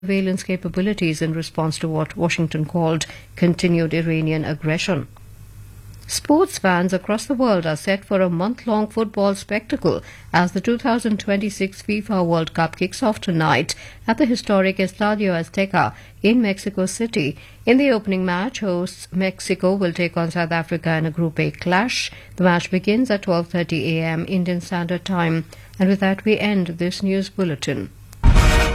surveillance capabilities in response to what Washington called continued Iranian aggression. Sports fans across the world are set for a month-long football spectacle as the 2026 FIFA World Cup kicks off tonight at the historic Estadio Azteca in Mexico City. In the opening match, hosts Mexico will take on South Africa in a Group A clash. The match begins at 12:30 a.m. Indian Standard Time. And with that, we end this news bulletin.